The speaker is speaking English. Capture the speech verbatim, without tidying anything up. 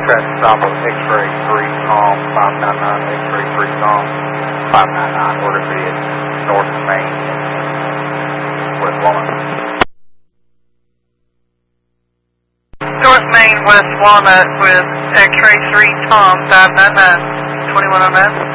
traffic stop with X-ray three Tom, five nine nine, X-ray three Tom, five nine nine. We're going to be at North Main and West Walnut. North Main, West Walnut with X-ray three Tom, five nine nine, twenty-one oh nine.